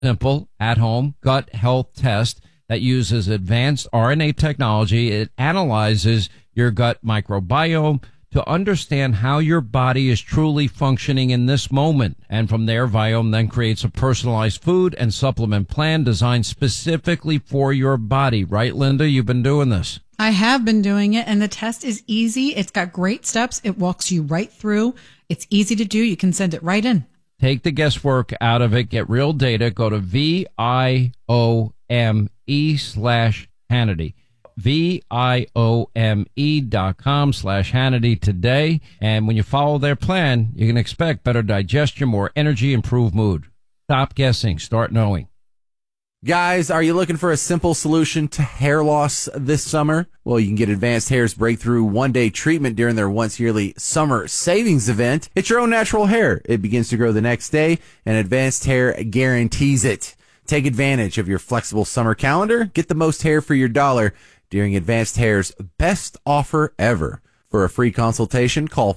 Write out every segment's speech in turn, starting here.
simple, at-home gut health test that uses advanced RNA technology. It analyzes your gut microbiome to understand how your body is truly functioning in this moment. And from there, Viome then creates a personalized food and supplement plan designed specifically for your body. Right, Linda? You've been doing this. I have been doing it, and the test is easy. It's got great steps. It walks you right through. It's easy to do. You can send it right in. Take the guesswork out of it. Get real data. Go to VIOME/Hannity. VIOME.com/Hannity today. And when you follow their plan, you can expect better digestion, more energy, improved mood. Stop guessing. Start knowing. Guys, are you looking for a simple solution to hair loss this summer? Well, you can get Advanced Hair's breakthrough one-day treatment during their once-yearly summer savings event. It's your own natural hair. It begins to grow the next day, and Advanced Hair guarantees it. Take advantage of your flexible summer calendar. Get the most hair for your dollar during Advanced Hair's best offer ever. For a free consultation, call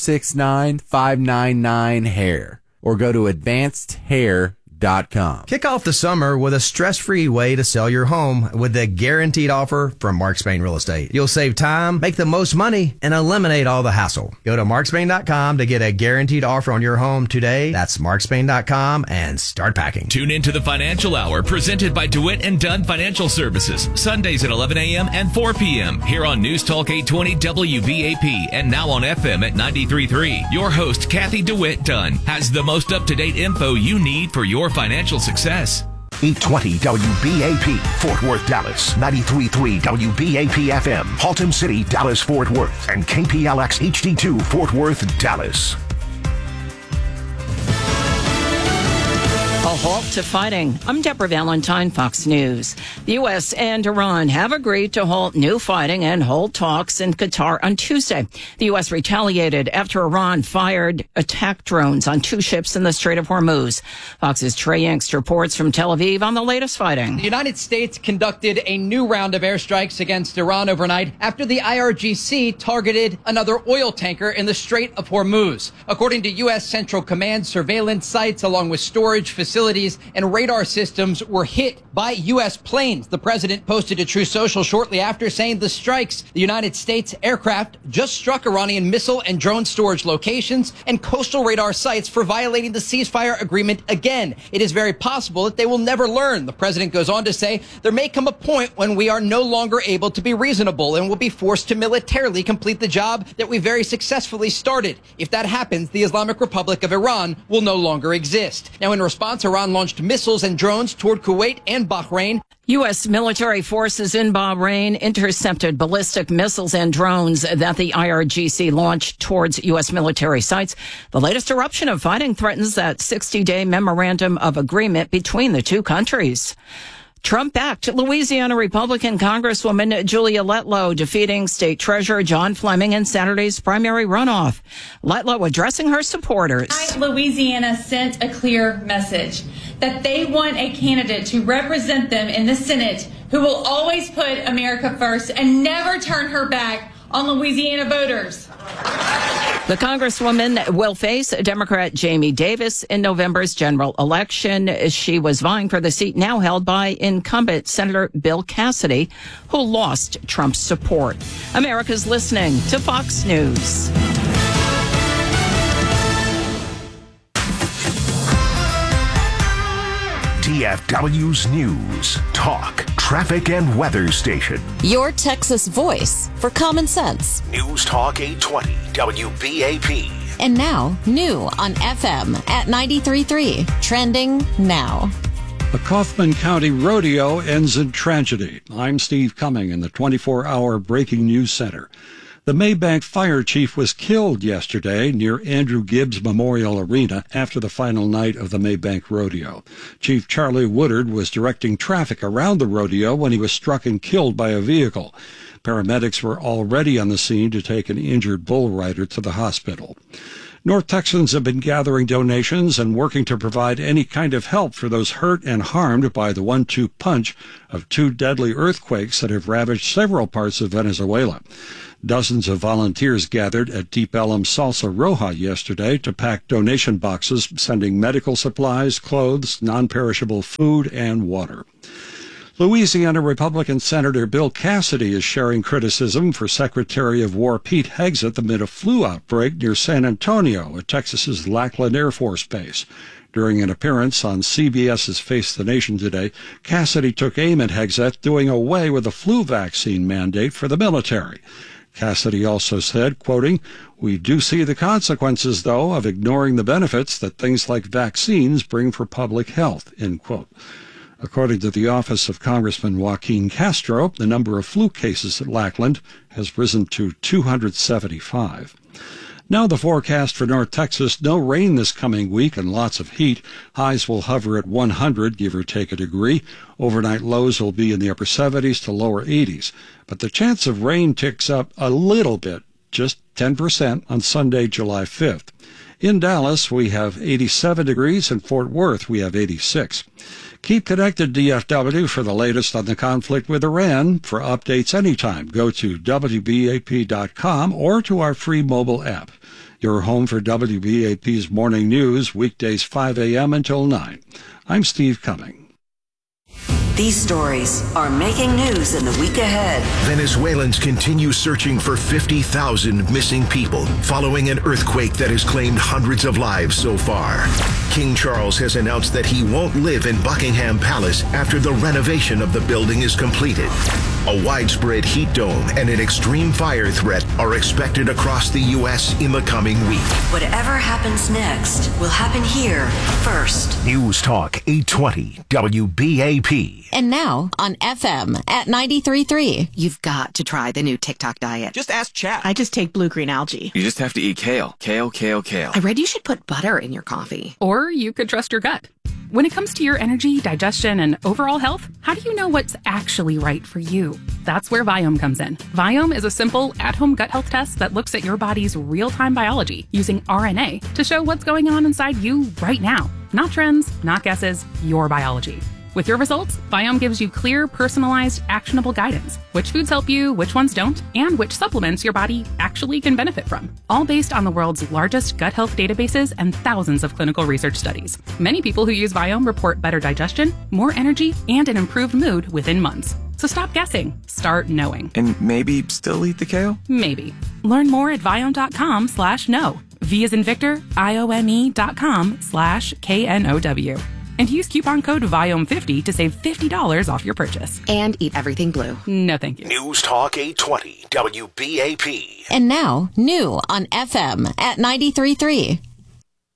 469-599-HAIR or go to advancedhair.com. Kick off the summer with a stress-free way to sell your home with the guaranteed offer from Mark Spain Real Estate. You'll save time, make the most money, and eliminate all the hassle. Go to markspain.com to get a guaranteed offer on your home today. That's markspain.com and start packing. Tune into the Financial Hour presented by DeWitt and Dunn Financial Services. Sundays at 11 a.m. and 4 p.m. here on News Talk 820 WBAP and now on FM at 93.3. Your host, Kathy DeWitt Dunn, has the most up-to-date info you need for your financial success. 820 WBAP, Fort Worth, Dallas. 93.3 WBAP FM, Haltom City, Dallas, Fort Worth. And KPLX HD2, Fort Worth, Dallas. A halt to fighting. I'm Deborah Valentine, Fox News. The U.S. and Iran have agreed to halt new fighting and hold talks in Qatar on Tuesday. The U.S. retaliated after Iran fired attack drones on two ships in the Strait of Hormuz. Fox's Trey Yangst reports from Tel Aviv on the latest fighting. The United States conducted a new round of airstrikes against Iran overnight after the IRGC targeted another oil tanker in the Strait of Hormuz. According to U.S. Central Command, surveillance sites along with storage facilities and radar systems were hit by U.S. planes. The president posted to True Social shortly after saying the strikes, the United States aircraft just struck Iranian missile and drone storage locations and coastal radar sites for violating the ceasefire agreement again. It is very possible that they will never learn. The president goes on to say there may come a point when we are no longer able to be reasonable and will be forced to militarily complete the job that we very successfully started. If that happens, the Islamic Republic of Iran will no longer exist. Now, in response, Iran launched missiles and drones toward Kuwait and Bahrain. U.S. military forces in Bahrain intercepted ballistic missiles and drones that the IRGC launched towards U.S. military sites. The latest eruption of fighting threatens that 60-day memorandum of agreement between the two countries. Trump-backed Louisiana Republican Congresswoman Julia Letlow defeating State Treasurer John Fleming in Saturday's primary runoff. Letlow addressing her supporters. Louisiana sent a clear message that they want a candidate to represent them in the Senate who will always put America first and never turn her back on Louisiana voters. The Congresswoman will face Democrat Jamie Davis in November's general election. She was vying for the seat now held by incumbent Senator Bill Cassidy, who lost Trump's support. America's listening to Fox News. DFW's News, Talk, Traffic and Weather Station. Your Texas voice for common sense. News Talk 820 WBAP. And now, new on FM at 93.3. Trending now. The Kaufman County Rodeo ends in tragedy. I'm Steve Cumming in the 24-hour Breaking News Center. The Maybank fire chief was killed yesterday near Andrew Gibbs Memorial Arena after the final night of the Maybank Rodeo. Chief Charlie Woodard was directing traffic around the rodeo when he was struck and killed by a vehicle. Paramedics were already on the scene to take an injured bull rider to the hospital. North Texans have been gathering donations and working to provide any kind of help for those hurt and harmed by the 1-2 punch of two deadly earthquakes that have ravaged several parts of Venezuela. Dozens of volunteers gathered at Deep Ellum Salsa Roja yesterday to pack donation boxes, sending medical supplies, clothes, non-perishable food, and water. Louisiana Republican Senator Bill Cassidy is sharing criticism for Secretary of War Pete Hegseth amid a flu outbreak near San Antonio at Texas's Lackland Air Force Base. During an appearance on CBS's Face the Nation today, Cassidy took aim at Hegseth doing away with the flu vaccine mandate for the military. Cassidy also said, quoting, "We do see the consequences, though, of ignoring the benefits that things like vaccines bring for public health," end quote. According to the office of Congressman Joaquin Castro, the number of flu cases at Lackland has risen to 275. Now the forecast for North Texas: no rain this coming week and lots of heat. Highs will hover at 100, give or take a degree. Overnight lows will be in the upper 70s to lower 80s. But the chance of rain ticks up a little bit, just 10% on Sunday, July 5th. In Dallas, we have 87 degrees. In Fort Worth, we have 86. Keep connected, DFW, for the latest on the conflict with Iran. For updates anytime, go to WBAP.com or to our free mobile app. Your home for WBAP's morning news, weekdays 5 a.m. until 9. I'm Steve Cumming. These stories are making news in the week ahead. Venezuelans continue searching for 50,000 missing people following an earthquake that has claimed hundreds of lives so far. King Charles has announced that he won't live in Buckingham Palace after the renovation of the building is completed. A widespread heat dome and an extreme fire threat are expected across the U.S. in the coming week. Whatever happens next will happen here first. News Talk 820 WBAP. And now on FM at 93.3. You've got to try the new TikTok diet. Just ask chat. I just take blue-green algae. You just have to eat kale. Kale, kale, kale. I read you should put butter in your coffee. Or you could trust your gut. When it comes to your energy, digestion, and overall health, how do you know what's actually right for you? That's where Viome comes in. Viome is a simple, at-home gut health test that looks at your body's real-time biology using RNA to show what's going on inside you right now. Not trends, not guesses, your biology. With your results, Viome gives you clear, personalized, actionable guidance. Which foods help you, which ones don't, and which supplements your body actually can benefit from. All based on the world's largest gut health databases and thousands of clinical research studies. Many people who use Viome report better digestion, more energy, and an improved mood within months. So stop guessing. Start knowing. And maybe still eat the kale? Maybe. Learn more at Viome.com/know. V as in Victor, IOME.com/KNOW. And use coupon code VIOME50 to save $50 off your purchase. And eat everything blue. No, thank you. News Talk 820 WBAP. And now, new on FM at 93.3.